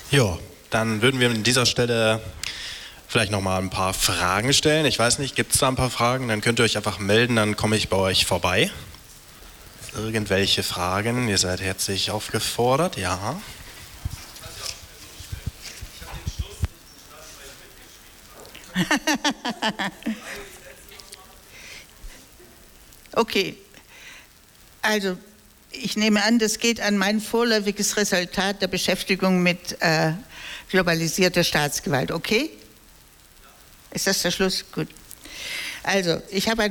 Ja, dann würden wir an dieser Stelle vielleicht nochmal ein paar Fragen stellen. Ich weiß nicht, gibt es da ein paar Fragen? Dann könnt ihr euch einfach melden, dann komme ich bei euch vorbei. Irgendwelche Fragen? Ihr seid herzlich aufgefordert, ja. Okay, also ich nehme an, das geht an mein vorläufiges Resultat der Beschäftigung mit globalisierter Staatsgewalt, okay? Ist das der Schluss? Gut. Also, ich habe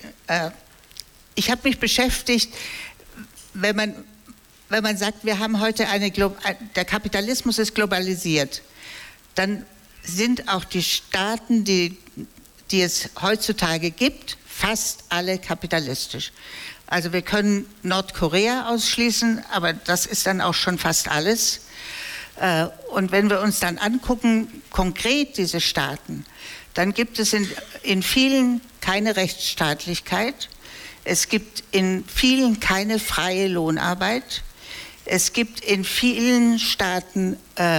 mich beschäftigt, wenn man sagt, wir haben heute der Kapitalismus ist globalisiert, dann sind auch die Staaten, die es heutzutage gibt, fast alle kapitalistisch. Also wir können Nordkorea ausschließen, aber das ist dann auch schon fast alles. Und wenn wir uns dann angucken, konkret diese Staaten, dann gibt es in vielen keine Rechtsstaatlichkeit. Es gibt in vielen keine freie Lohnarbeit. Es gibt in vielen Staaten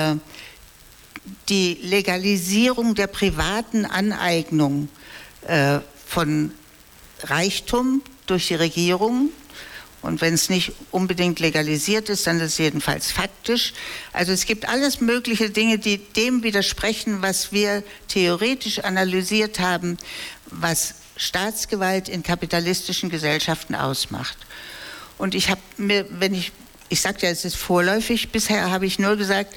die Legalisierung der privaten Aneignung von Reichtum durch die Regierung. Und wenn es nicht unbedingt legalisiert ist, dann ist es jedenfalls faktisch. Also es gibt alles mögliche Dinge, die dem widersprechen, was wir theoretisch analysiert haben, was Staatsgewalt in kapitalistischen Gesellschaften ausmacht. Und ich habe mir, ich sagte ja, es ist vorläufig, bisher habe ich nur gesagt,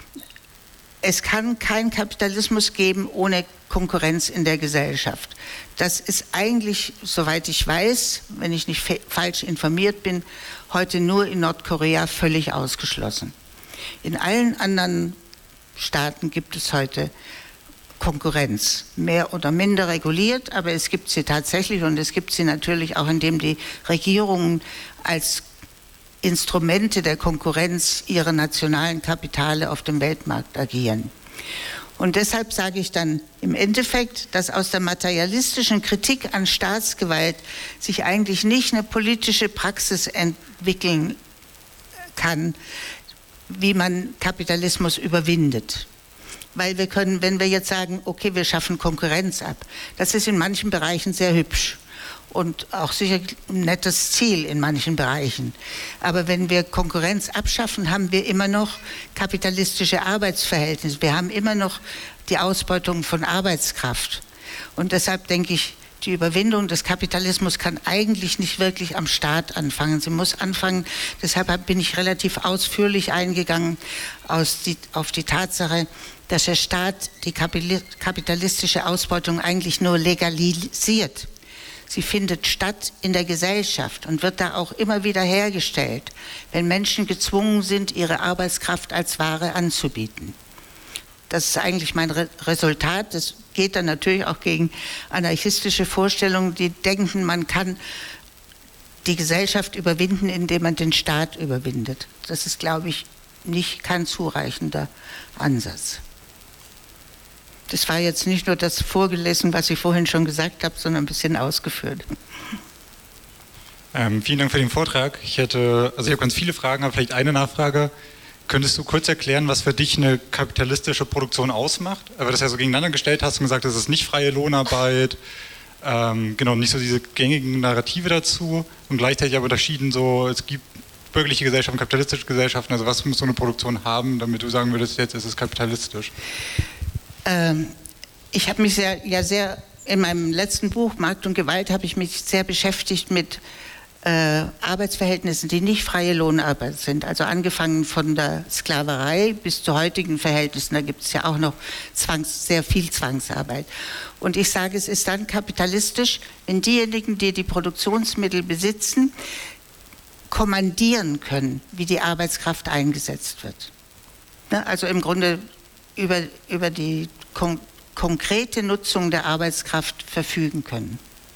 es kann keinen Kapitalismus geben ohne Konkurrenz in der Gesellschaft. Das ist eigentlich, soweit ich weiß, wenn ich nicht falsch informiert bin, heute nur in Nordkorea völlig ausgeschlossen. In allen anderen Staaten gibt es heute Konkurrenz, mehr oder minder reguliert, aber es gibt sie tatsächlich und es gibt sie natürlich auch, indem die Regierungen als Instrumente der Konkurrenz ihre nationalen Kapitale auf dem Weltmarkt agieren. Und deshalb sage ich dann im Endeffekt, dass aus der materialistischen Kritik an Staatsgewalt sich eigentlich nicht eine politische Praxis entwickeln kann, wie man Kapitalismus überwindet. Weil wir können, wenn wir jetzt sagen, okay, wir schaffen Konkurrenz ab, das ist in manchen Bereichen sehr hübsch. Und auch sicher ein nettes Ziel in manchen Bereichen. Aber wenn wir Konkurrenz abschaffen, haben wir immer noch kapitalistische Arbeitsverhältnisse. Wir haben immer noch die Ausbeutung von Arbeitskraft. Und deshalb denke ich, die Überwindung des Kapitalismus kann eigentlich nicht wirklich am Staat anfangen. Sie muss anfangen, deshalb bin ich relativ ausführlich eingegangen auf die Tatsache, dass der Staat die kapitalistische Ausbeutung eigentlich nur legalisiert. Sie findet statt in der Gesellschaft und wird da auch immer wieder hergestellt, wenn Menschen gezwungen sind, ihre Arbeitskraft als Ware anzubieten. Das ist eigentlich mein Resultat. Das geht dann natürlich auch gegen anarchistische Vorstellungen, die denken, man kann die Gesellschaft überwinden, indem man den Staat überwindet. Das ist, glaube ich, kein zureichender Ansatz. Das war jetzt nicht nur das vorgelesen, was ich vorhin schon gesagt habe, sondern ein bisschen ausgeführt. Vielen Dank für den Vortrag. Ich habe ganz viele Fragen, aber vielleicht eine Nachfrage. Könntest du kurz erklären, was für dich eine kapitalistische Produktion ausmacht? Aber das ja so gegeneinander gestellt hast und gesagt, das ist nicht freie Lohnarbeit, nicht so diese gängigen Narrative dazu und gleichzeitig aber unterschieden so, es gibt bürgerliche Gesellschaften, kapitalistische Gesellschaften, also was muss so eine Produktion haben, damit du sagen würdest, jetzt ist es kapitalistisch? Ich habe mich sehr in meinem letzten Buch Markt und Gewalt habe ich mich sehr beschäftigt mit Arbeitsverhältnissen, die nicht freie Lohnarbeit sind. Also angefangen von der Sklaverei bis zu heutigen Verhältnissen. Da gibt es ja auch noch sehr viel Zwangsarbeit. Und ich sage, es ist dann kapitalistisch, wenn diejenigen, die die Produktionsmittel besitzen, kommandieren können, wie die Arbeitskraft eingesetzt wird. Also im Grunde über die konkrete Nutzung der Arbeitskraft verfügen können.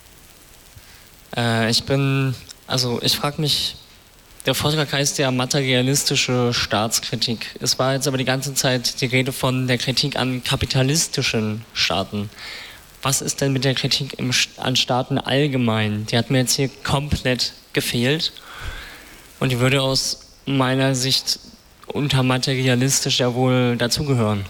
Ich frage mich, der Vortrag heißt ja materialistische Staatskritik. Es war jetzt aber die ganze Zeit die Rede von der Kritik an kapitalistischen Staaten. Was ist denn mit der Kritik an Staaten allgemein? Die hat mir jetzt hier komplett gefehlt. Und die würde aus meiner Sicht unter materialistisch ja wohl dazugehören?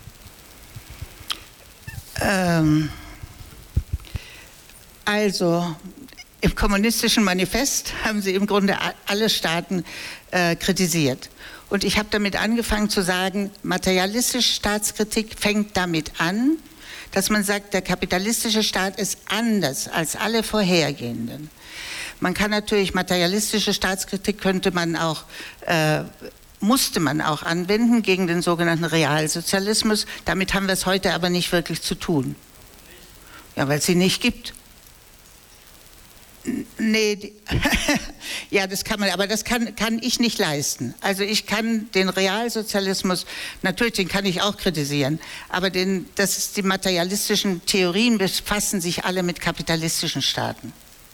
Also im kommunistischen Manifest haben sie im Grunde alle Staaten kritisiert. Und ich habe damit angefangen zu sagen, materialistische Staatskritik fängt damit an, dass man sagt, der kapitalistische Staat ist anders als alle vorhergehenden. Man kann natürlich materialistische Staatskritik musste man auch anwenden gegen den sogenannten Realsozialismus. Damit haben wir es heute aber nicht wirklich zu tun. Ja, weil es sie nicht gibt. Nee, ja, das kann man, aber das kann ich nicht leisten. Also ich kann den Realsozialismus, natürlich, den kann ich auch kritisieren, aber die materialistischen Theorien befassen sich alle mit kapitalistischen Staaten.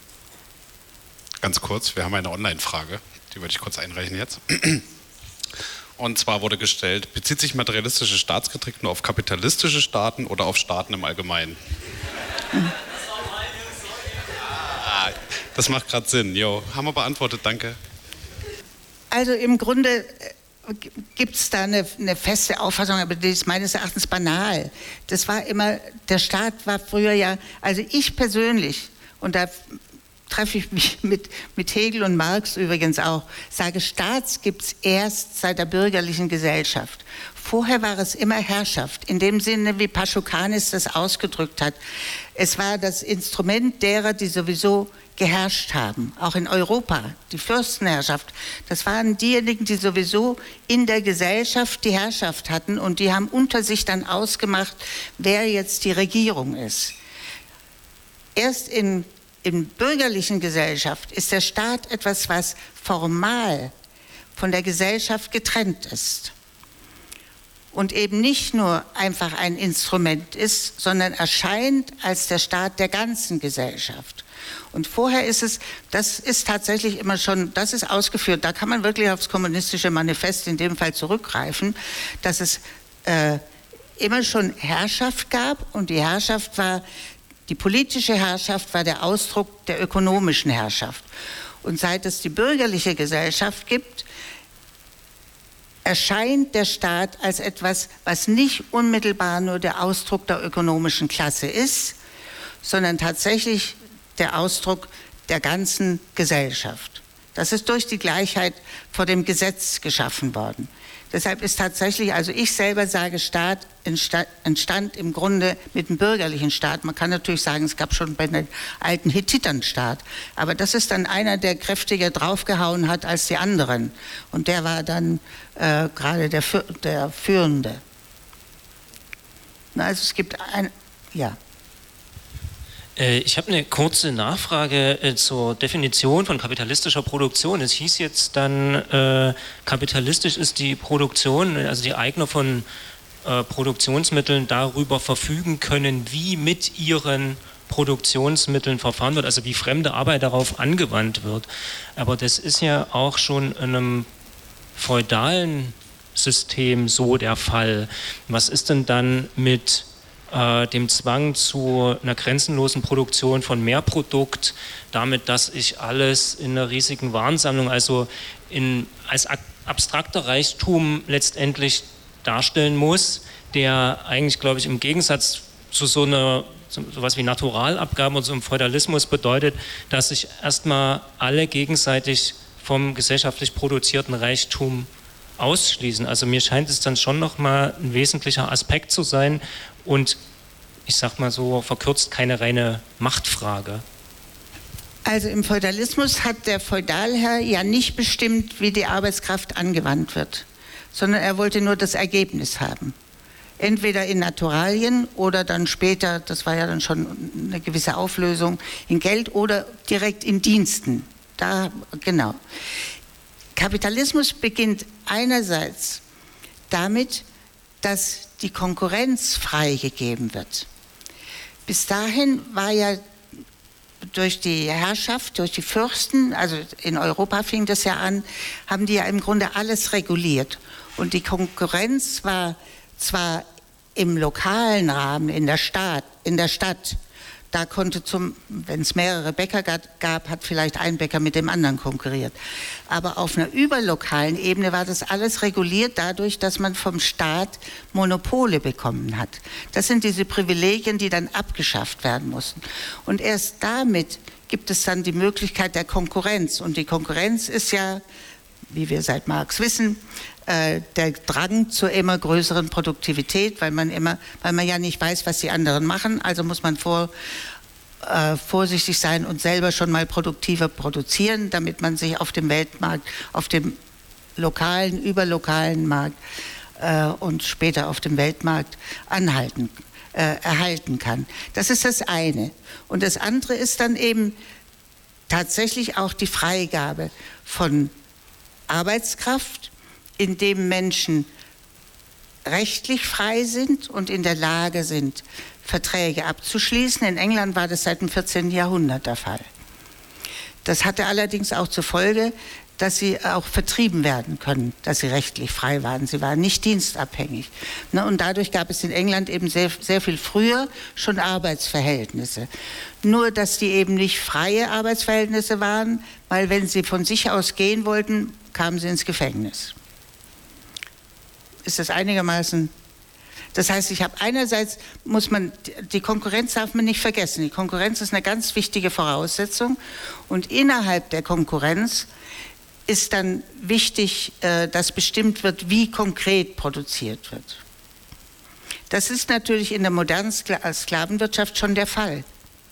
Ganz kurz, wir haben eine Online-Frage, die würde ich kurz einreichen jetzt. Und zwar wurde gestellt, bezieht sich materialistische Staatskritik nur auf kapitalistische Staaten oder auf Staaten im Allgemeinen? Das macht gerade Sinn. Jo, haben wir beantwortet, danke. Also im Grunde gibt es da eine feste Auffassung, aber die ist meines Erachtens banal. Das war immer, der Staat war früher ja, also ich persönlich, und da treffe ich mich mit Hegel und Marx übrigens auch, sage, Staat gibt es erst seit der bürgerlichen Gesellschaft. Vorher war es immer Herrschaft, in dem Sinne, wie Paschokanis das ausgedrückt hat. Es war das Instrument derer, die sowieso geherrscht haben, auch in Europa, die Fürstenherrschaft. Das waren diejenigen, die sowieso in der Gesellschaft die Herrschaft hatten und die haben unter sich dann ausgemacht, wer jetzt die Regierung ist. Erst in bürgerlichen Gesellschaft ist der Staat etwas, was formal von der Gesellschaft getrennt ist und eben nicht nur einfach ein Instrument ist, sondern erscheint als der Staat der ganzen Gesellschaft. Und vorher ist es, das ist tatsächlich immer schon, das ist ausgeführt, da kann man wirklich aufs kommunistische Manifest in dem Fall zurückgreifen, dass es immer schon Herrschaft gab und die politische Herrschaft war der Ausdruck der ökonomischen Herrschaft. Und seit es die bürgerliche Gesellschaft gibt, erscheint der Staat als etwas, was nicht unmittelbar nur der Ausdruck der ökonomischen Klasse ist, sondern tatsächlich der Ausdruck der ganzen Gesellschaft. Das ist durch die Gleichheit vor dem Gesetz geschaffen worden. Deshalb ist tatsächlich, also ich selber sage, Staat entstand im Grunde mit dem bürgerlichen Staat. Man kann natürlich sagen, es gab schon bei den alten Hittitern Staat. Aber das ist dann einer, der kräftiger draufgehauen hat als die anderen. Und der war dann gerade der Führende. Also es gibt ja. Ich habe eine kurze Nachfrage zur Definition von kapitalistischer Produktion. Es hieß jetzt dann, kapitalistisch ist die Produktion, also die Eigner von Produktionsmitteln darüber verfügen können, wie mit ihren Produktionsmitteln verfahren wird, also wie fremde Arbeit darauf angewandt wird. Aber das ist ja auch schon in einem feudalen System so der Fall. Was ist denn dann mit dem Zwang zu einer grenzenlosen Produktion von Mehrprodukt, damit, dass ich alles in einer riesigen Warensammlung, also als abstrakter Reichtum letztendlich darstellen muss, der eigentlich, glaube ich, im Gegensatz zu sowas wie Naturalabgaben und so einem Feudalismus bedeutet, dass sich erstmal alle gegenseitig vom gesellschaftlich produzierten Reichtum ausschließen. Also mir scheint es dann schon nochmal ein wesentlicher Aspekt zu sein und ich sag mal so verkürzt keine reine Machtfrage. Also im Feudalismus hat der Feudalherr ja nicht bestimmt, wie die Arbeitskraft angewandt wird, sondern er wollte nur das Ergebnis haben. Entweder in Naturalien oder dann später, das war ja dann schon eine gewisse Auflösung, in Geld oder direkt in Diensten. Genau. Kapitalismus beginnt einerseits damit, dass die Konkurrenz freigegeben wird. Bis dahin war ja durch die Herrschaft, durch die Fürsten, also in Europa fing das ja an, haben die ja im Grunde alles reguliert. Und die Konkurrenz war zwar im lokalen Rahmen, in der Stadt, Da konnte wenn es mehrere Bäcker gab, hat vielleicht ein Bäcker mit dem anderen konkurriert. Aber auf einer überlokalen Ebene war das alles reguliert dadurch, dass man vom Staat Monopole bekommen hat. Das sind diese Privilegien, die dann abgeschafft werden mussten. Und erst damit gibt es dann die Möglichkeit der Konkurrenz. Und die Konkurrenz ist ja, wie wir seit Marx wissen, der Drang zur immer größeren Produktivität, weil man ja nicht weiß, was die anderen machen, also muss man vorsichtig sein und selber schon mal produktiver produzieren, damit man sich auf dem Weltmarkt, auf dem lokalen, überlokalen Markt und später auf dem Weltmarkt erhalten kann. Das ist das eine. Und das andere ist dann eben tatsächlich auch die Freigabe von Arbeitskraft, indem Menschen rechtlich frei sind und in der Lage sind, Verträge abzuschließen. In England war das seit dem 14. Jahrhundert der Fall. Das hatte allerdings auch zur Folge, dass sie auch vertrieben werden können, dass sie rechtlich frei waren. Sie waren nicht dienstabhängig. Und dadurch gab es in England eben sehr, sehr viel früher schon Arbeitsverhältnisse. Nur, dass die eben nicht freie Arbeitsverhältnisse waren, weil wenn sie von sich aus gehen wollten, kamen sie ins Gefängnis. Ist das einigermaßen? Das heißt, die Konkurrenz darf man nicht vergessen. Die Konkurrenz ist eine ganz wichtige Voraussetzung. Und innerhalb der Konkurrenz ist dann wichtig, dass bestimmt wird, wie konkret produziert wird. Das ist natürlich in der modernen Sklavenwirtschaft schon der Fall.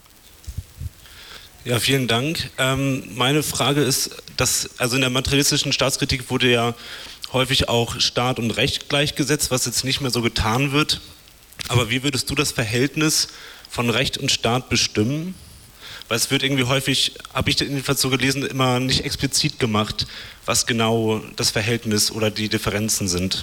Ja, vielen Dank. Meine Frage ist, also in der materialistischen Staatskritik wurde ja häufig auch Staat und Recht gleichgesetzt, was jetzt nicht mehr so getan wird. Aber wie würdest du das Verhältnis von Recht und Staat bestimmen? Weil es wird irgendwie häufig, habe ich jedenfalls so gelesen, immer nicht explizit gemacht, was genau das Verhältnis oder die Differenzen sind.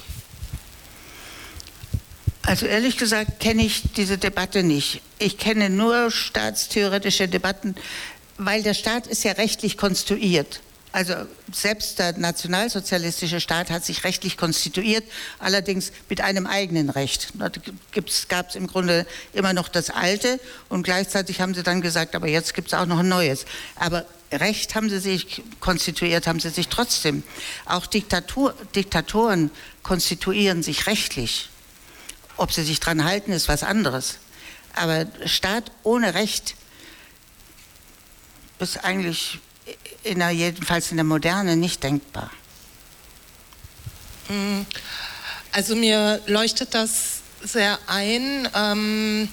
Also ehrlich gesagt kenne ich diese Debatte nicht. Ich kenne nur staatstheoretische Debatten, weil der Staat ist ja rechtlich konstruiert. Also selbst der nationalsozialistische Staat hat sich rechtlich konstituiert, allerdings mit einem eigenen Recht. Da gab es im Grunde immer noch das Alte und gleichzeitig haben sie dann gesagt, aber jetzt gibt es auch noch ein Neues. Aber Recht haben sie sich konstituiert, haben sie sich trotzdem. Auch Diktatoren konstituieren sich rechtlich. Ob sie sich dran halten, ist was anderes. Aber Staat ohne Recht ist eigentlich jedenfalls in der Moderne nicht denkbar. Also mir leuchtet das sehr ein,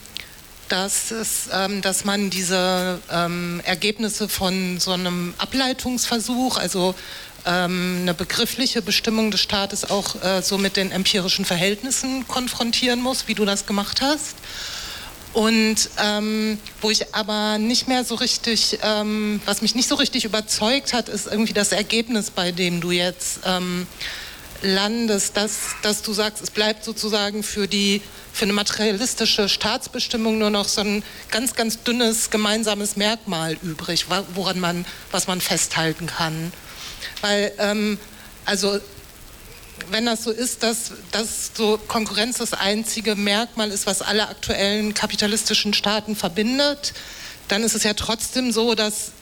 dass man diese Ergebnisse von so einem Ableitungsversuch, also eine begriffliche Bestimmung des Staates auch so mit den empirischen Verhältnissen konfrontieren muss, wie du das gemacht hast. Und wo ich aber nicht mehr so richtig, was mich nicht so richtig überzeugt hat, ist irgendwie das Ergebnis, bei dem du jetzt landest, dass du sagst, es bleibt sozusagen für eine materialistische Staatsbestimmung nur noch so ein ganz, ganz dünnes gemeinsames Merkmal übrig, was man festhalten kann. Weil, also wenn das so ist, dass so Konkurrenz das einzige Merkmal ist, was alle aktuellen kapitalistischen Staaten verbindet, dann ist es ja trotzdem so, dass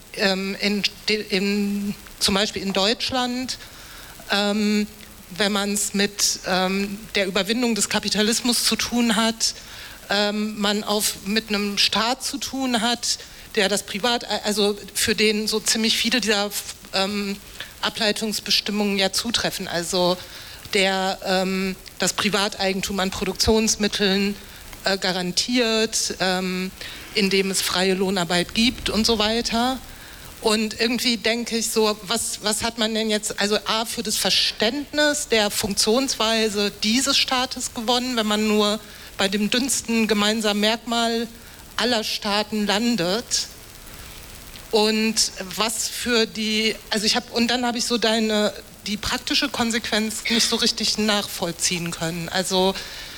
zum Beispiel in Deutschland, wenn man es mit der Überwindung des Kapitalismus zu tun hat, man mit einem Staat zu tun hat, der das also für den so ziemlich viele dieser Ableitungsbestimmungen ja zutreffen. Also der das Privateigentum an Produktionsmitteln garantiert, indem es freie Lohnarbeit gibt und so weiter. Und irgendwie denke ich so, was hat man denn jetzt, also A, für das Verständnis der Funktionsweise dieses Staates gewonnen, wenn man nur bei dem dünnsten gemeinsamen Merkmal aller Staaten landet? Und was für dann habe ich so die praktische Konsequenz nicht so richtig nachvollziehen können. Also,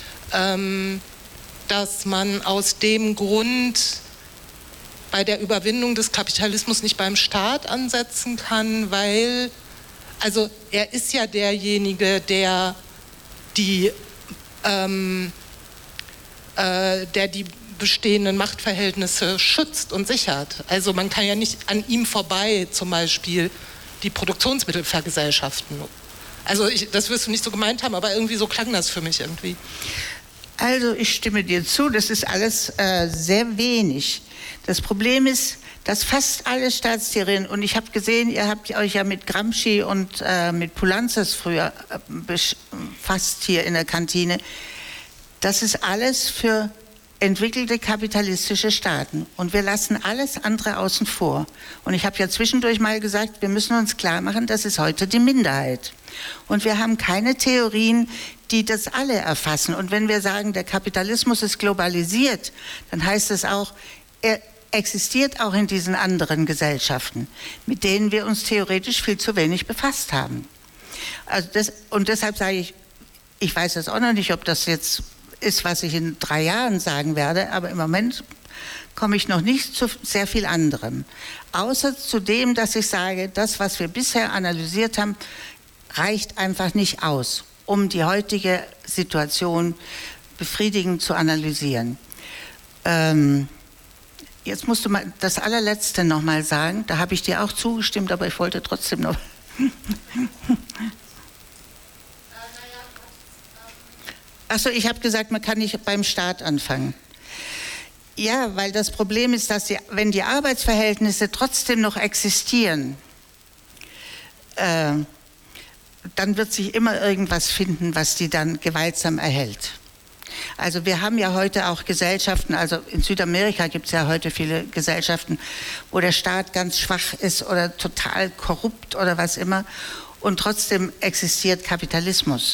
dass man aus dem Grund bei der Überwindung des Kapitalismus nicht beim Staat ansetzen kann, weil, also er ist ja derjenige, der die bestehenden Machtverhältnisse schützt und sichert. Also man kann ja nicht an ihm vorbei zum Beispiel die Produktionsmittel vergesellschaften. Also das wirst du nicht so gemeint haben, aber irgendwie so klang das für mich irgendwie. Also ich stimme dir zu, das ist alles sehr wenig. Das Problem ist, dass fast alle Staatstheorien, und ich habe gesehen, ihr habt euch ja mit Gramsci und mit Poulantzas früher befasst hier in der Kantine, das ist alles für entwickelte kapitalistische Staaten. Und wir lassen alles andere außen vor. Und ich habe ja zwischendurch mal gesagt, wir müssen uns klar machen, das ist heute die Minderheit. Und wir haben keine Theorien, die das alle erfassen. Und wenn wir sagen, der Kapitalismus ist globalisiert, dann heißt es auch, er existiert auch in diesen anderen Gesellschaften, mit denen wir uns theoretisch viel zu wenig befasst haben. Also und deshalb sage ich, ich weiß jetzt auch noch nicht, ob das jetzt ist, was ich in 3 Jahren sagen werde, aber im Moment komme ich noch nicht zu sehr viel anderem. Außer zu dem, dass ich sage, das, was wir bisher analysiert haben, reicht einfach nicht aus, um die heutige Situation befriedigend zu analysieren. Jetzt musst du mal das allerletzte noch mal sagen. Da habe ich dir auch zugestimmt, aber ich wollte trotzdem noch... Achso, ich habe gesagt, man kann nicht beim Staat anfangen. Ja, weil das Problem ist, dass wenn die Arbeitsverhältnisse trotzdem noch existieren, dann wird sich immer irgendwas finden, was die dann gewaltsam erhält. Also wir haben ja heute auch Gesellschaften, also in Südamerika gibt es ja heute viele Gesellschaften, wo der Staat ganz schwach ist oder total korrupt oder was immer und trotzdem existiert Kapitalismus.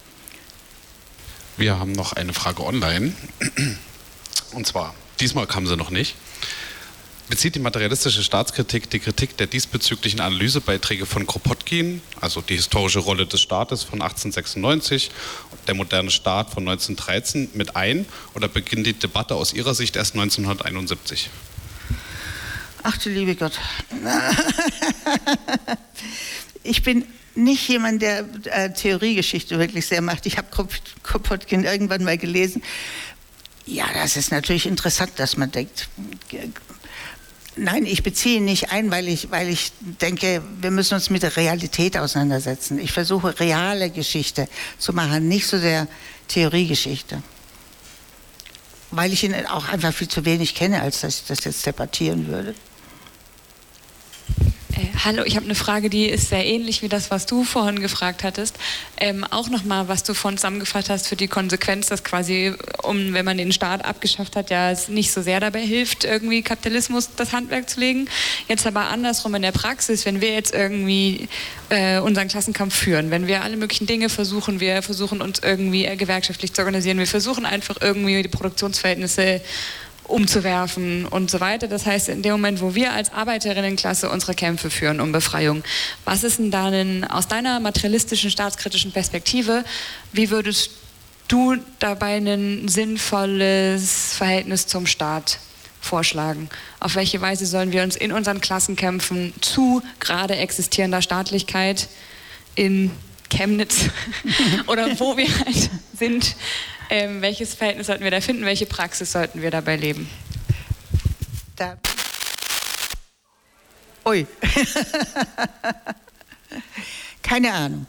Wir haben noch eine Frage online. Und zwar, diesmal kam sie noch nicht. Bezieht die materialistische Staatskritik die Kritik der diesbezüglichen Analysebeiträge von Kropotkin, also die historische Rolle des Staates von 1896 und der moderne Staat von 1913 mit ein oder beginnt die Debatte aus Ihrer Sicht erst 1971? Ach du liebe Gott. Ich bin nicht jemand, der Theoriegeschichte wirklich sehr macht. Ich habe Kropotkin irgendwann mal gelesen. Ja, das ist natürlich interessant, dass man denkt. Nein, ich beziehe nicht ein, weil ich denke, wir müssen uns mit der Realität auseinandersetzen. Ich versuche, reale Geschichte zu machen, nicht so sehr Theoriegeschichte. Weil ich ihn auch einfach viel zu wenig kenne, als dass ich das jetzt debattieren würde. Hallo, ich habe eine Frage, die ist sehr ähnlich wie das, was du vorhin gefragt hattest. Auch nochmal, was du vorhin zusammengefasst hast für die Konsequenz, dass quasi, wenn man den Staat abgeschafft hat, ja es nicht so sehr dabei hilft, irgendwie Kapitalismus das Handwerk zu legen. Jetzt aber andersrum in der Praxis, wenn wir jetzt irgendwie unseren Klassenkampf führen, wenn wir alle möglichen Dinge versuchen, wir versuchen uns irgendwie gewerkschaftlich zu organisieren, wir versuchen einfach irgendwie die Produktionsverhältnisse umzuwerfen und so weiter. Das heißt, in dem Moment, wo wir als Arbeiterinnenklasse unsere Kämpfe führen um Befreiung, was ist denn dann aus deiner materialistischen, staatskritischen Perspektive, wie würdest du dabei ein sinnvolles Verhältnis zum Staat vorschlagen? Auf welche Weise sollen wir uns in unseren Klassenkämpfen zu gerade existierender Staatlichkeit in Chemnitz oder wo wir halt sind, welches Verhältnis sollten wir da finden, welche Praxis sollten wir dabei leben? Ui. Keine Ahnung.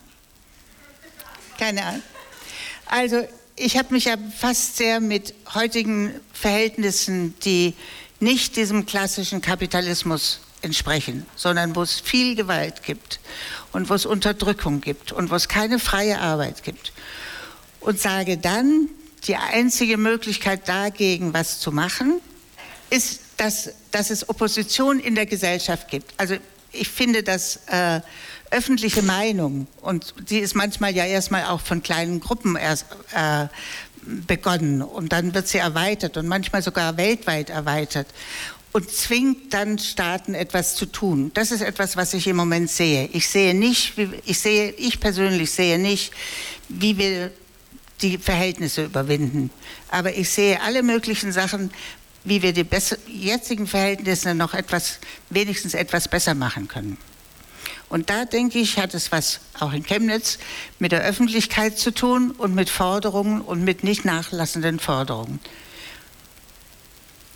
Also ich habe mich ja fast sehr mit heutigen Verhältnissen, die nicht diesem klassischen Kapitalismus entsprechen, sondern wo es viel Gewalt gibt und wo es Unterdrückung gibt und wo es keine freie Arbeit gibt. Und sage dann, die einzige Möglichkeit dagegen was zu machen, ist, dass es Opposition in der Gesellschaft gibt. Also ich finde, dass öffentliche Meinung, und die ist manchmal ja erstmal auch von kleinen Gruppen erst begonnen und dann wird sie erweitert und manchmal sogar weltweit erweitert und zwingt dann Staaten etwas zu tun. Das ist etwas, was ich im Moment sehe. Ich persönlich sehe nicht, wie wir die Verhältnisse überwinden. Aber ich sehe alle möglichen Sachen, wie wir die jetzigen Verhältnisse noch wenigstens etwas besser machen können. Und da denke ich, hat es was auch in Chemnitz mit der Öffentlichkeit zu tun und mit Forderungen und mit nicht nachlassenden Forderungen.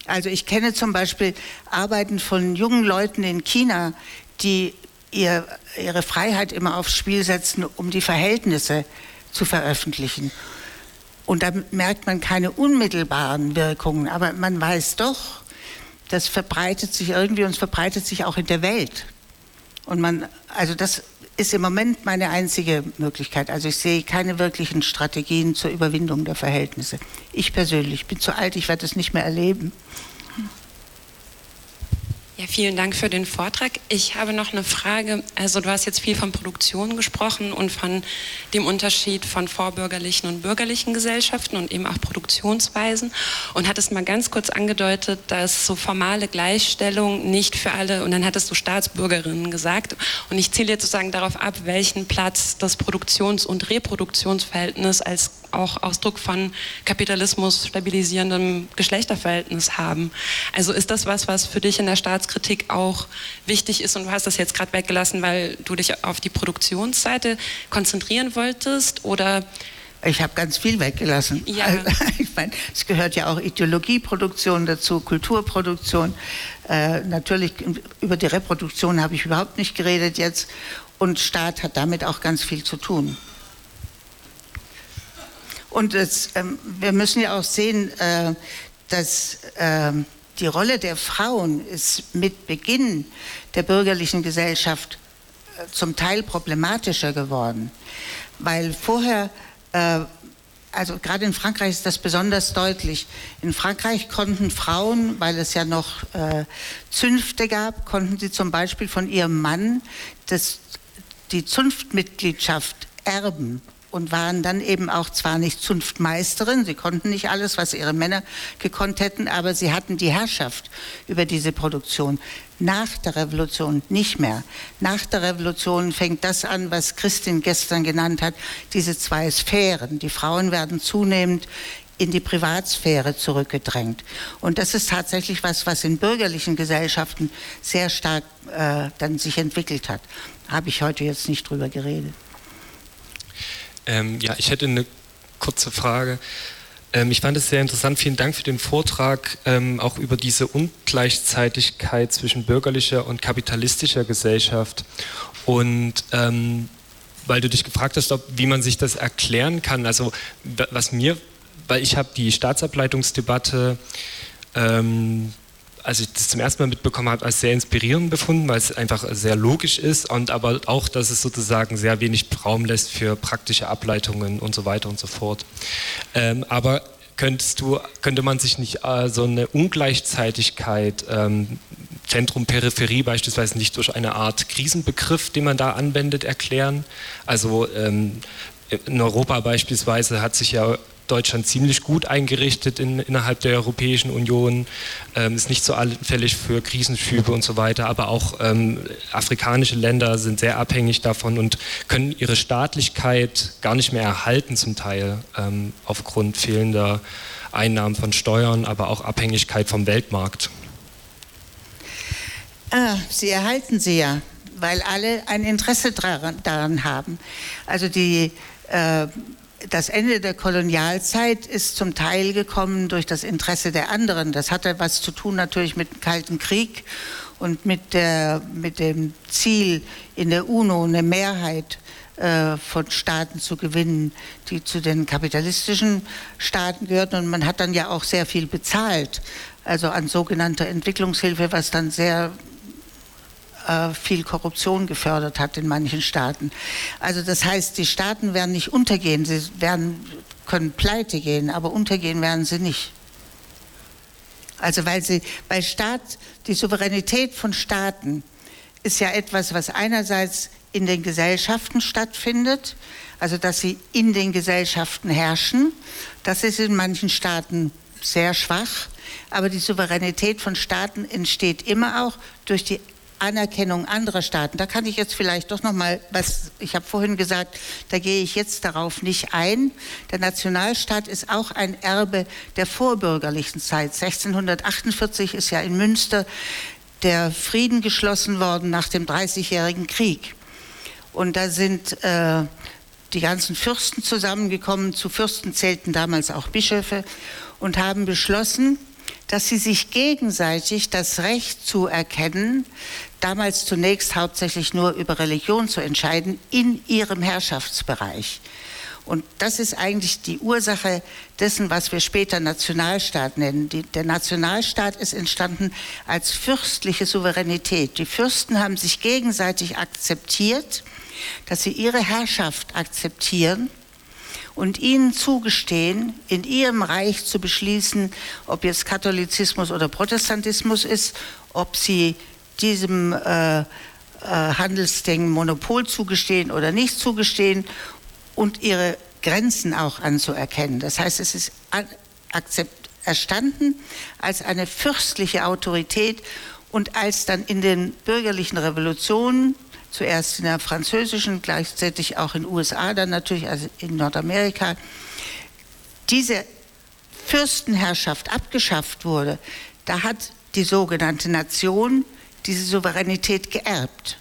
Also ich kenne zum Beispiel Arbeiten von jungen Leuten in China, die ihre Freiheit immer aufs Spiel setzen, um die Verhältnisse zu veröffentlichen. Und da merkt man keine unmittelbaren Wirkungen, aber man weiß doch, das verbreitet sich irgendwie und es verbreitet sich auch in der Welt. Und also das ist im Moment meine einzige Möglichkeit. Also ich sehe keine wirklichen Strategien zur Überwindung der Verhältnisse. Ich persönlich bin zu alt, ich werde es nicht mehr erleben. Ja, vielen Dank für den Vortrag. Ich habe noch eine Frage. Also du hast jetzt viel von Produktion gesprochen und von dem Unterschied von vorbürgerlichen und bürgerlichen Gesellschaften und eben auch Produktionsweisen und hattest mal ganz kurz angedeutet, dass so formale Gleichstellung nicht für alle, und dann hattest du Staatsbürgerinnen gesagt, und ich ziele jetzt sozusagen darauf ab, welchen Platz das Produktions- und Reproduktionsverhältnis als auch Ausdruck von Kapitalismus stabilisierendem Geschlechterverhältnis haben. Also ist das was für dich in der Staatskritik auch wichtig ist, und du hast das jetzt gerade weggelassen, weil du dich auf die Produktionsseite konzentrieren wolltest, oder? Ich habe ganz viel weggelassen. Ja. Also, ich meine, es gehört ja auch Ideologieproduktion dazu, Kulturproduktion. Natürlich über die Reproduktion habe ich überhaupt nicht geredet jetzt, und Staat hat damit auch ganz viel zu tun. Und wir müssen ja auch sehen, dass die Rolle der Frauen ist mit Beginn der bürgerlichen Gesellschaft zum Teil problematischer geworden. Weil vorher, also gerade in Frankreich ist das besonders deutlich. In Frankreich konnten Frauen, weil es ja noch Zünfte gab, konnten sie zum Beispiel von ihrem Mann die Zunftmitgliedschaft erben. Und waren dann eben auch zwar nicht Zunftmeisterin, sie konnten nicht alles, was ihre Männer gekonnt hätten, aber sie hatten die Herrschaft über diese Produktion. Nach der Revolution nicht mehr. Nach der Revolution fängt das an, was Christin gestern genannt hat, diese zwei Sphären. Die Frauen werden zunehmend in die Privatsphäre zurückgedrängt. Und das ist tatsächlich was in bürgerlichen Gesellschaften sehr stark dann sich entwickelt hat. Habe ich heute jetzt nicht drüber geredet. Ja, ich hätte eine kurze Frage. Ich fand es sehr interessant. Vielen Dank für den Vortrag, auch über diese Ungleichzeitigkeit zwischen bürgerlicher und kapitalistischer Gesellschaft. Und weil du dich gefragt hast, wie man sich das erklären kann. Also weil ich habe die Staatsableitungsdebatte, als ich das zum ersten Mal mitbekommen habe, als sehr inspirierend befunden, weil es einfach sehr logisch ist, und aber auch, dass es sozusagen sehr wenig Raum lässt für praktische Ableitungen und so weiter und so fort. Aber könnte man sich nicht so eine Ungleichzeitigkeit, Zentrum, Peripherie beispielsweise, nicht durch eine Art Krisenbegriff, den man da anwendet, erklären? Also in Europa beispielsweise hat sich ja Deutschland ziemlich gut eingerichtet innerhalb der Europäischen Union, ist nicht so anfällig für Krisenschübe und so weiter, aber auch afrikanische Länder sind sehr abhängig davon und können ihre Staatlichkeit gar nicht mehr erhalten zum Teil, aufgrund fehlender Einnahmen von Steuern, aber auch Abhängigkeit vom Weltmarkt. Sie erhalten sie ja, weil alle ein Interesse daran haben. Also das Ende der Kolonialzeit ist zum Teil gekommen durch das Interesse der anderen. Das hatte was zu tun natürlich mit dem Kalten Krieg und mit dem Ziel, in der UNO eine Mehrheit von Staaten zu gewinnen, die zu den kapitalistischen Staaten gehörten. Und man hat dann ja auch sehr viel bezahlt, also an sogenannter Entwicklungshilfe, was dann sehr viel Korruption gefördert hat in manchen Staaten. Also das heißt, die Staaten werden nicht untergehen, sie können pleite gehen, aber untergehen werden sie nicht. Also weil die Souveränität von Staaten ist ja etwas, was einerseits in den Gesellschaften stattfindet, also dass sie in den Gesellschaften herrschen. Das ist in manchen Staaten sehr schwach, aber die Souveränität von Staaten entsteht immer auch durch die Anerkennung anderer Staaten. Da kann ich jetzt vielleicht doch noch mal, ich habe vorhin gesagt, da gehe ich jetzt darauf nicht ein. Der Nationalstaat ist auch ein Erbe der vorbürgerlichen Zeit. 1648 ist ja in Münster der Frieden geschlossen worden nach dem Dreißigjährigen Krieg. Und da sind die ganzen Fürsten zusammengekommen. Zu Fürsten zählten damals auch Bischöfe und haben beschlossen, dass sie sich gegenseitig das Recht zuerkennen, damals zunächst hauptsächlich nur über Religion zu entscheiden, in ihrem Herrschaftsbereich. Und das ist eigentlich die Ursache dessen, was wir später Nationalstaat nennen. Der Nationalstaat ist entstanden als fürstliche Souveränität. Die Fürsten haben sich gegenseitig akzeptiert, dass sie ihre Herrschaft akzeptieren und ihnen zugestehen, in ihrem Reich zu beschließen, ob jetzt Katholizismus oder Protestantismus ist, ob sie diesem Handelsding Monopol zugestehen oder nicht zugestehen und ihre Grenzen auch anzuerkennen. Das heißt, es ist erstanden als eine fürstliche Autorität und als dann in den bürgerlichen Revolutionen, zuerst in der französischen, gleichzeitig auch in den USA, dann natürlich also in Nordamerika, diese Fürstenherrschaft abgeschafft wurde, da hat die sogenannte Nation diese Souveränität geerbt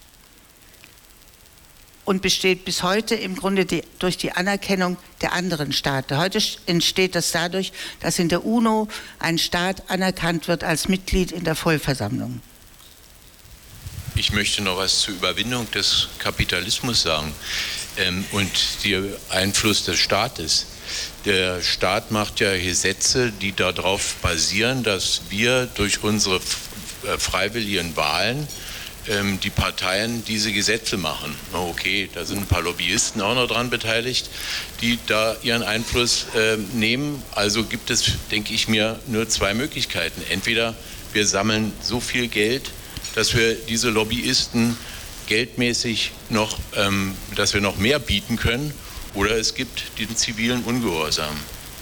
und besteht bis heute im Grunde durch die Anerkennung der anderen Staaten. Heute entsteht das dadurch, dass in der UNO ein Staat anerkannt wird als Mitglied in der Vollversammlung. Ich möchte noch was zur Überwindung des Kapitalismus sagen und dem Einfluss des Staates. Der Staat macht ja Gesetze, die darauf basieren, dass wir durch unsere freiwilligen Wahlen die Parteien diese Gesetze machen. Okay, da sind ein paar Lobbyisten auch noch dran beteiligt, die da ihren Einfluss nehmen. Also gibt es, denke ich mir, nur zwei Möglichkeiten. Entweder wir sammeln so viel Geld, dass wir diese Lobbyisten geldmäßig noch, dass wir noch mehr bieten können, oder es gibt den zivilen Ungehorsam.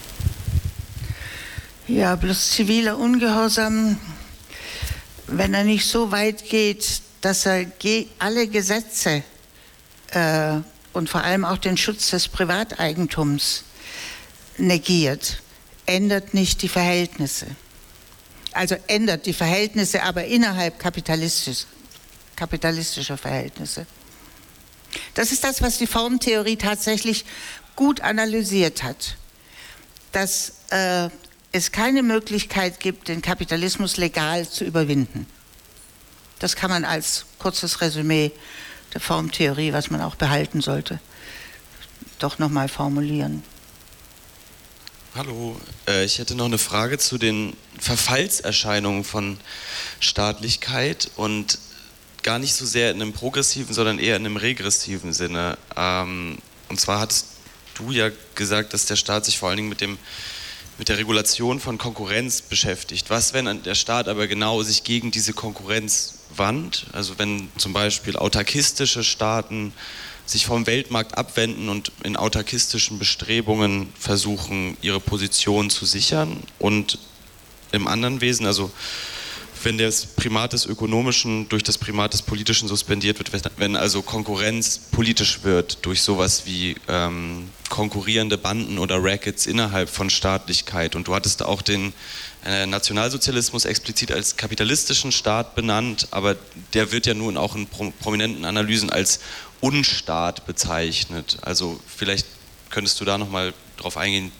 Ja, bloß ziviler Ungehorsam, wenn er nicht so weit geht, dass er alle Gesetze und vor allem auch den Schutz des Privateigentums negiert, ändert nicht die Verhältnisse. Also ändert die Verhältnisse, aber innerhalb kapitalistischer Verhältnisse. Das ist das, was die Formtheorie tatsächlich gut analysiert hat. Dass es keine Möglichkeit gibt, den Kapitalismus legal zu überwinden. Das kann man als kurzes Resümee der Formtheorie, was man auch behalten sollte, doch nochmal formulieren. Hallo, ich hätte noch eine Frage zu den Verfallserscheinungen von Staatlichkeit und gar nicht so sehr in einem progressiven, sondern eher in einem regressiven Sinne. Und zwar hattest du ja gesagt, dass der Staat sich vor allen Dingen mit der Regulation von Konkurrenz beschäftigt. Was, wenn der Staat aber genau sich gegen diese Konkurrenz wandt? Also wenn zum Beispiel autarkistische Staaten sich vom Weltmarkt abwenden und in autarkistischen Bestrebungen versuchen, ihre Position zu sichern, und im anderen Wesen, also wenn das Primat des Ökonomischen durch das Primat des Politischen suspendiert wird, wenn also Konkurrenz politisch wird durch sowas wie konkurrierende Banden oder Rackets innerhalb von Staatlichkeit. Und du hattest auch den Nationalsozialismus explizit als kapitalistischen Staat benannt, aber der wird ja nun auch in prominenten Analysen als Unstaat bezeichnet. Also vielleicht könntest du da nochmal drauf eingehen.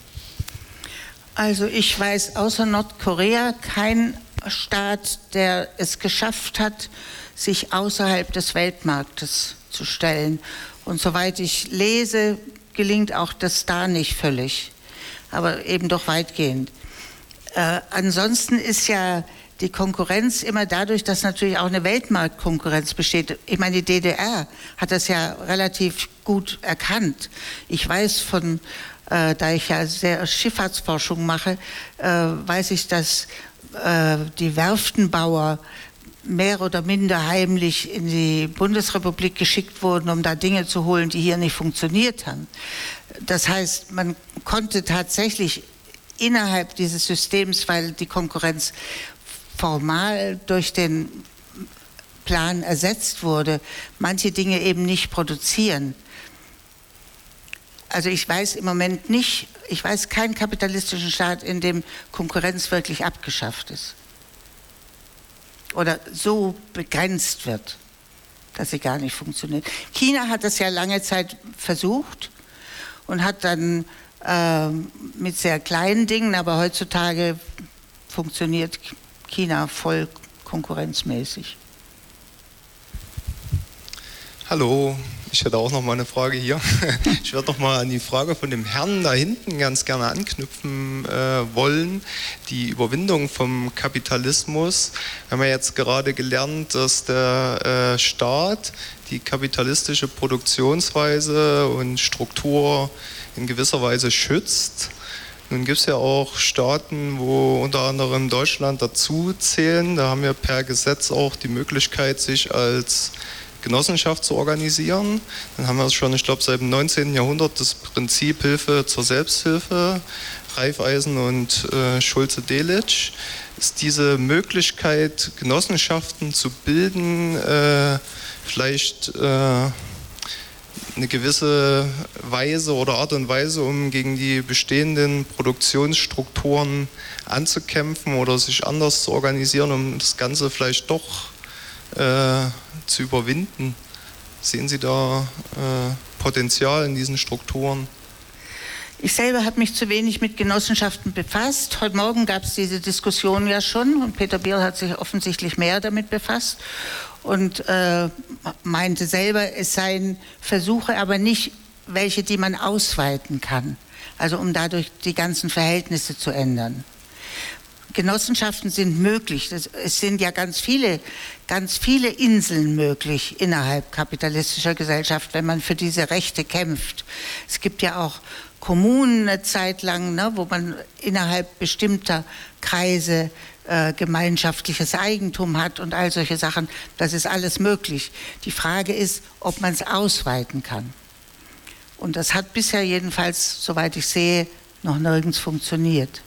Also ich weiß außer Nordkorea kein Staat, der es geschafft hat, sich außerhalb des Weltmarktes zu stellen. Und soweit ich lese, gelingt auch das da nicht völlig, aber eben doch weitgehend. Ansonsten ist ja die Konkurrenz immer dadurch, dass natürlich auch eine Weltmarktkonkurrenz besteht. Ich meine, die DDR hat das ja relativ gut erkannt. Ich weiß da ich ja sehr Schifffahrtsforschung mache, weiß ich, dass die Werftenbauer mehr oder minder heimlich in die Bundesrepublik geschickt wurden, um da Dinge zu holen, die hier nicht funktioniert haben. Das heißt, man konnte tatsächlich innerhalb dieses Systems, weil die Konkurrenz formal durch den Plan ersetzt wurde, manche Dinge eben nicht produzieren. Also ich weiß im Moment nicht, ich weiß keinen kapitalistischen Staat, in dem Konkurrenz wirklich abgeschafft ist oder so begrenzt wird, dass sie gar nicht funktioniert. China hat das ja lange Zeit versucht und hat dann mit sehr kleinen Dingen, aber heutzutage funktioniert China voll konkurrenzmäßig. Hallo, ich hätte auch noch mal eine Frage hier. Ich würde noch mal an die Frage von dem Herrn da hinten ganz gerne anknüpfen wollen. Die Überwindung vom Kapitalismus. Wir haben ja jetzt gerade gelernt, dass der Staat die kapitalistische Produktionsweise und Struktur in gewisser Weise schützt. Nun gibt es ja auch Staaten, wo unter anderem Deutschland dazu zählen. Da haben wir per Gesetz auch die Möglichkeit, sich als Genossenschaft zu organisieren. Dann haben wir schon, ich glaube, seit dem 19. Jahrhundert das Prinzip Hilfe zur Selbsthilfe, Raiffeisen und Schulze-Delitzsch. Ist diese Möglichkeit, Genossenschaften zu bilden, vielleicht eine gewisse Weise oder Art und Weise, um gegen die bestehenden Produktionsstrukturen anzukämpfen oder sich anders zu organisieren, um das Ganze vielleicht doch zu überwinden? Sehen Sie da Potenzial in diesen Strukturen? Ich selber habe mich zu wenig mit Genossenschaften befasst. Heute Morgen gab es diese Diskussion ja schon und Peter Bierl hat sich offensichtlich mehr damit befasst und meinte selber, es seien Versuche, aber nicht welche, die man ausweiten kann, also um dadurch die ganzen Verhältnisse zu ändern. Genossenschaften sind möglich. Es sind ja ganz viele Inseln möglich innerhalb kapitalistischer Gesellschaft, wenn man für diese Rechte kämpft. Es gibt ja auch Kommunen eine Zeit lang, ne, wo man innerhalb bestimmter Kreise gemeinschaftliches Eigentum hat und all solche Sachen. Das ist alles möglich. Die Frage ist, ob man es ausweiten kann. Und das hat bisher jedenfalls, soweit ich sehe, noch nirgends funktioniert.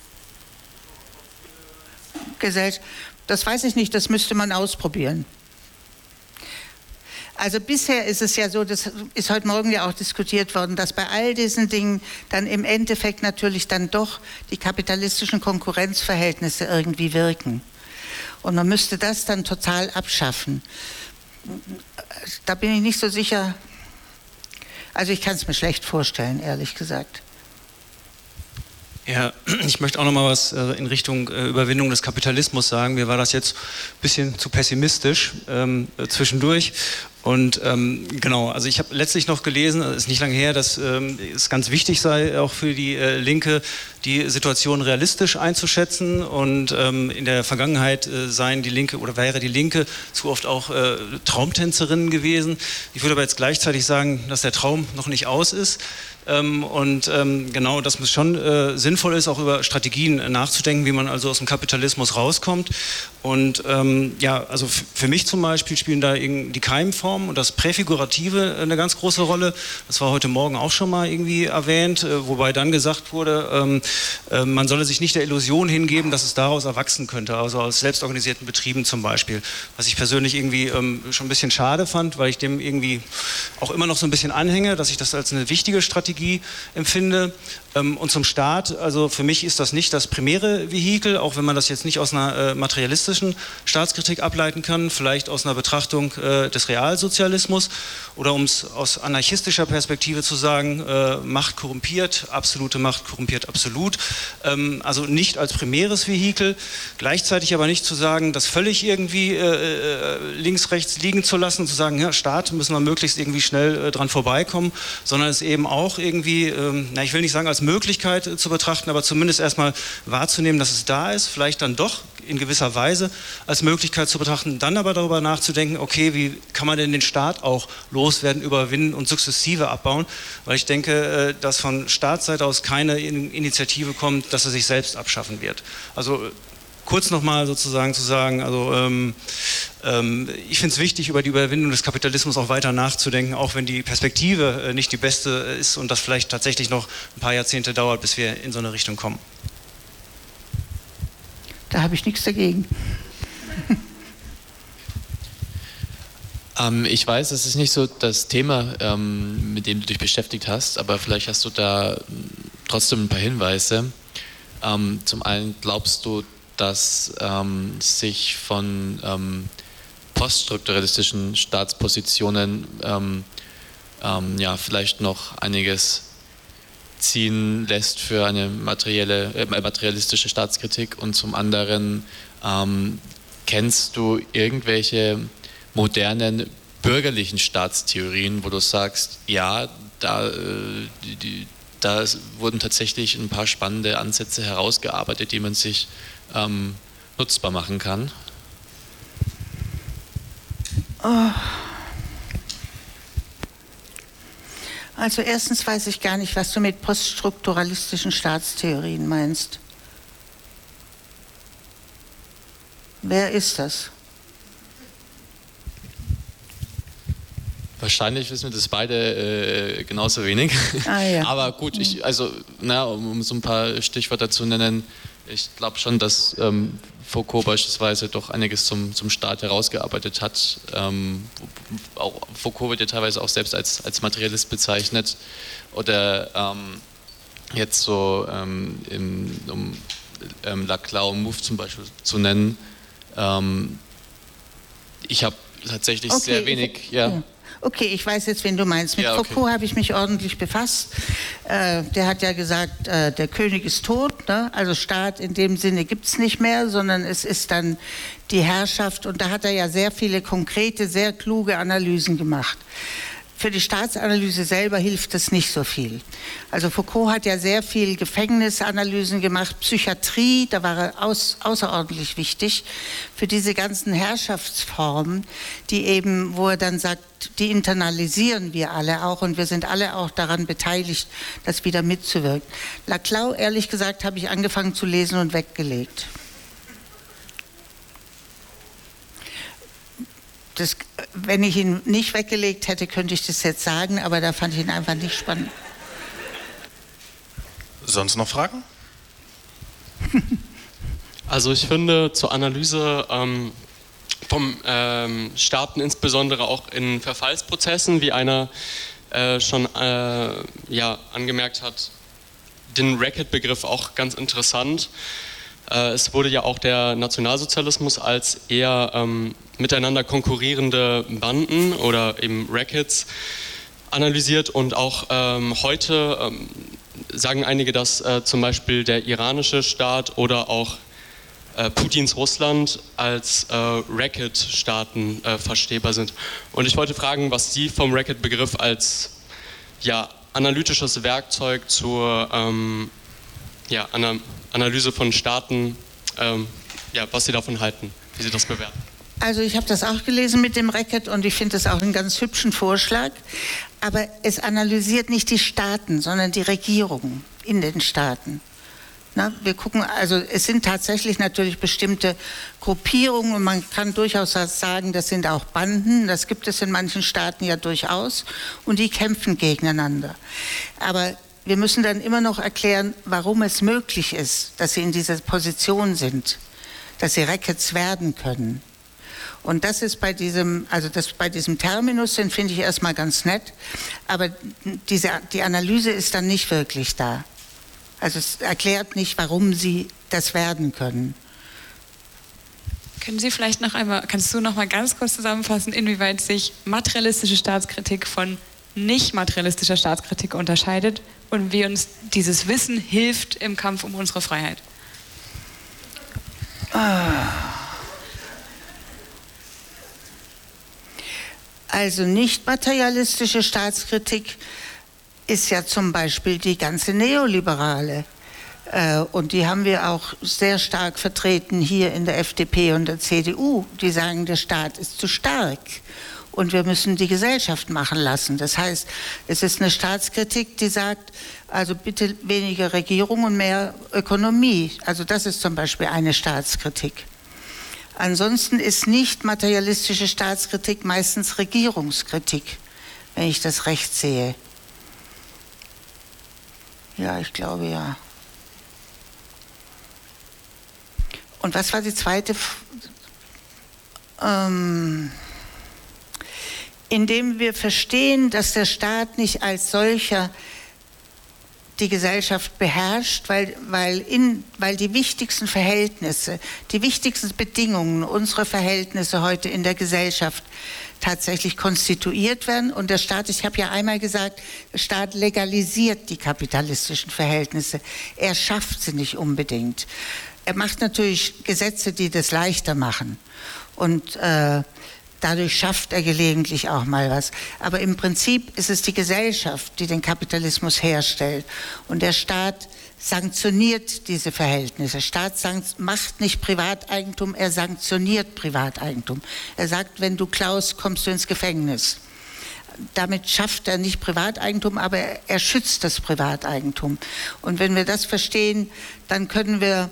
Das weiß ich nicht, das müsste man ausprobieren. Also bisher ist es ja so, das ist heute Morgen ja auch diskutiert worden, dass bei all diesen Dingen dann im Endeffekt natürlich dann doch die kapitalistischen Konkurrenzverhältnisse irgendwie wirken. Und man müsste das dann total abschaffen. Da bin ich nicht so sicher. Also ich kann es mir schlecht vorstellen, ehrlich gesagt. Ja, ich möchte auch noch mal was in Richtung Überwindung des Kapitalismus sagen. Mir war das jetzt ein bisschen zu pessimistisch zwischendurch. Und genau, also ich habe letztlich noch gelesen, es ist nicht lange her, dass es ganz wichtig sei, auch für die Linke, die Situation realistisch einzuschätzen. Und in der Vergangenheit seien die Linke oder wäre die Linke zu oft auch Traumtänzerinnen gewesen. Ich würde aber jetzt gleichzeitig sagen, dass der Traum noch nicht aus ist. Genau, dass es schon sinnvoll ist, auch über Strategien nachzudenken, wie man also aus dem Kapitalismus rauskommt. Und ja, also für mich zum Beispiel spielen da die Keimformen und das Präfigurative eine ganz große Rolle. Das war heute Morgen auch schon mal irgendwie erwähnt, wobei dann gesagt wurde, man solle sich nicht der Illusion hingeben, dass es daraus erwachsen könnte, also aus selbstorganisierten Betrieben zum Beispiel. Was ich persönlich irgendwie schon ein bisschen schade fand, weil ich dem irgendwie auch immer noch so ein bisschen anhänge, dass ich das als eine wichtige Strategie empfinde. Und zum Staat, also für mich ist das nicht das primäre Vehikel, auch wenn man das jetzt nicht aus einer materialistischen Staatskritik ableiten kann, vielleicht aus einer Betrachtung des Realsozialismus oder um es aus anarchistischer Perspektive zu sagen, Macht korrumpiert, absolute Macht korrumpiert absolut. Also nicht als primäres Vehikel, gleichzeitig aber nicht zu sagen, das völlig irgendwie links, rechts liegen zu lassen, zu sagen, ja, Staat müssen wir möglichst irgendwie schnell dran vorbeikommen, sondern es eben auch irgendwie, na, ich will nicht sagen als Möglichkeit zu betrachten, aber zumindest erstmal wahrzunehmen, dass es da ist, vielleicht dann doch in gewisser Weise als Möglichkeit zu betrachten, dann aber darüber nachzudenken, okay, wie kann man denn den Staat auch loswerden, überwinden und sukzessive abbauen, weil ich denke, dass von Staatsseite aus keine Initiative kommt, dass er sich selbst abschaffen wird. Also kurz nochmal sozusagen zu sagen, also ich finde es wichtig, über die Überwindung des Kapitalismus auch weiter nachzudenken, auch wenn die Perspektive nicht die beste ist und das vielleicht tatsächlich noch ein paar Jahrzehnte dauert, bis wir in so eine Richtung kommen. Da habe ich nichts dagegen. Ich weiß, das ist nicht so das Thema, mit dem du dich beschäftigt hast, aber vielleicht hast du da trotzdem ein paar Hinweise. Zum einen glaubst du, dass sich von poststrukturalistischen Staatspositionen ja, vielleicht noch einiges ziehen lässt für eine materialistische Staatskritik? Und zum anderen, kennst du irgendwelche modernen bürgerlichen Staatstheorien, wo du sagst, ja, da wurden tatsächlich ein paar spannende Ansätze herausgearbeitet, die man sich nutzbar machen kann? Oh. Also erstens weiß ich gar nicht, was du mit poststrukturalistischen Staatstheorien meinst. Wer ist das? Wahrscheinlich wissen wir das beide genauso wenig. Ah, ja. Aber gut, um so ein paar Stichwörter zu nennen, ich glaube schon, dass Foucault beispielsweise doch einiges zum Staat herausgearbeitet hat. Auch Foucault wird ja teilweise auch selbst als Materialist bezeichnet. Oder jetzt so, um Laclau und Mouffe zum Beispiel zu nennen. Ich habe tatsächlich sehr wenig, ja. Okay, ich weiß jetzt, wen du meinst. Mit Foucault habe ich mich ordentlich befasst. Der hat ja gesagt, der König ist tot, ne? Also Staat in dem Sinne gibt es nicht mehr, sondern es ist dann die Herrschaft. Und da hat er ja sehr viele konkrete, sehr kluge Analysen gemacht. Für die Staatsanalyse selber hilft das nicht so viel. Also Foucault hat ja sehr viel Gefängnisanalysen gemacht, Psychiatrie, da war er außerordentlich wichtig für diese ganzen Herrschaftsformen, die eben, wo er dann sagt, die internalisieren wir alle auch und wir sind alle auch daran beteiligt, das wieder mitzuwirken. Laclau, ehrlich gesagt, habe ich angefangen zu lesen und weggelegt. Das, wenn ich ihn nicht weggelegt hätte, könnte ich das jetzt sagen, aber da fand ich ihn einfach nicht spannend. Sonst noch Fragen? Also ich finde zur Analyse vom Staaten, insbesondere auch in Verfallsprozessen, wie einer schon angemerkt hat, den Racket-Begriff auch ganz interessant. Es wurde ja auch der Nationalsozialismus als eher miteinander konkurrierende Banden oder eben Rackets analysiert und auch heute sagen einige, dass zum Beispiel der iranische Staat oder auch Putins Russland als Racket-Staaten verstehbar sind. Und ich wollte fragen, was Sie vom Racket-Begriff als analytisches Werkzeug zur Analyse von Staaten, was Sie davon halten, wie Sie das bewerten. Also ich habe das auch gelesen mit dem Racket und ich finde das auch einen ganz hübschen Vorschlag. Aber es analysiert nicht die Staaten, sondern die Regierungen in den Staaten. Na, wir gucken, also es sind tatsächlich natürlich bestimmte Gruppierungen und man kann durchaus sagen, das sind auch Banden, das gibt es in manchen Staaten ja durchaus und die kämpfen gegeneinander. Aber wir müssen dann immer noch erklären, warum es möglich ist, dass sie in dieser Position sind, dass sie Rackets werden können. Und das ist bei diesem, bei diesem Terminus sind, finde ich erstmal ganz nett, aber die Analyse ist dann nicht wirklich da. Also es erklärt nicht, warum sie das werden können. Können Sie vielleicht kannst du noch mal ganz kurz zusammenfassen, inwieweit sich materialistische Staatskritik von nicht materialistischer Staatskritik unterscheidet und wie uns dieses Wissen hilft im Kampf um unsere Freiheit? Also nicht materialistische Staatskritik ist ja zum Beispiel die ganze Neoliberale. Und die haben wir auch sehr stark vertreten hier in der FDP und der CDU. Die sagen, der Staat ist zu stark und wir müssen die Gesellschaft machen lassen. Das heißt, es ist eine Staatskritik, die sagt, also bitte weniger Regierung und mehr Ökonomie. Also das ist zum Beispiel eine Staatskritik. Ansonsten ist nicht materialistische Staatskritik meistens Regierungskritik, wenn ich das recht sehe. Ja, ich glaube ja. Und was war die zweite? Indem wir verstehen, dass der Staat nicht als solcher die Gesellschaft beherrscht, weil die wichtigsten Verhältnisse, die wichtigsten Bedingungen unserer Verhältnisse heute in der Gesellschaft tatsächlich konstituiert werden. Und der Staat, ich habe ja einmal gesagt, der Staat legalisiert die kapitalistischen Verhältnisse. Er schafft sie nicht unbedingt. Er macht natürlich Gesetze, die das leichter machen. Und dadurch schafft er gelegentlich auch mal was. Aber im Prinzip ist es die Gesellschaft, die den Kapitalismus herstellt. Und der Staat sanktioniert diese Verhältnisse. Der Staat macht nicht Privateigentum, er sanktioniert Privateigentum. Er sagt, wenn du klaust, kommst du ins Gefängnis. Damit schafft er nicht Privateigentum, aber er schützt das Privateigentum. Und wenn wir das verstehen, dann können wir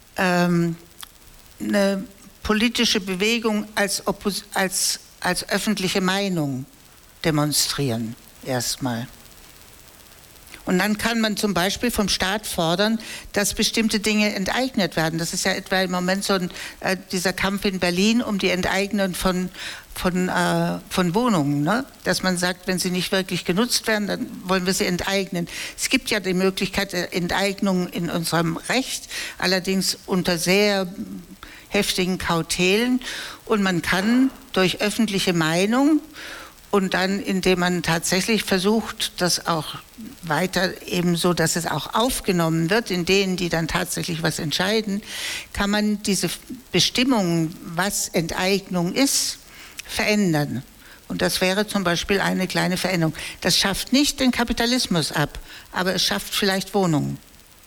eine politische Bewegung als öffentliche Meinung demonstrieren, erstmal. Und dann kann man zum Beispiel vom Staat fordern, dass bestimmte Dinge enteignet werden. Das ist ja etwa im Moment so dieser Kampf in Berlin um die Enteignung von Wohnungen. Ne? Dass man sagt, wenn sie nicht wirklich genutzt werden, dann wollen wir sie enteignen. Es gibt ja die Möglichkeit der Enteignung in unserem Recht, allerdings unter sehr heftigen Kautelen. Und man kann durch öffentliche Meinung und dann, indem man tatsächlich versucht, das auch weiter eben so, dass es auch aufgenommen wird, in denen, die dann tatsächlich was entscheiden, kann man diese Bestimmungen, was Enteignung ist, verändern. Und das wäre zum Beispiel eine kleine Veränderung. Das schafft nicht den Kapitalismus ab, aber es schafft vielleicht Wohnungen.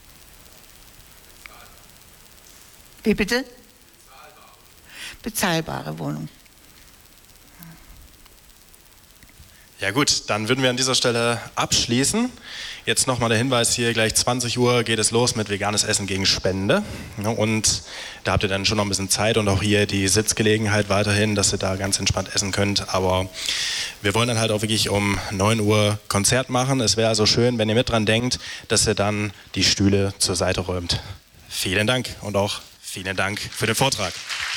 Wie bitte? Bezahlbare Wohnungen. Ja gut, dann würden wir an dieser Stelle abschließen. Jetzt nochmal der Hinweis hier, gleich 20 Uhr geht es los mit veganes Essen gegen Spende. Und da habt ihr dann schon noch ein bisschen Zeit und auch hier die Sitzgelegenheit weiterhin, dass ihr da ganz entspannt essen könnt. Aber wir wollen dann halt auch wirklich um 9 Uhr Konzert machen. Es wäre also schön, wenn ihr mit dran denkt, dass ihr dann die Stühle zur Seite räumt. Vielen Dank und auch vielen Dank für den Vortrag.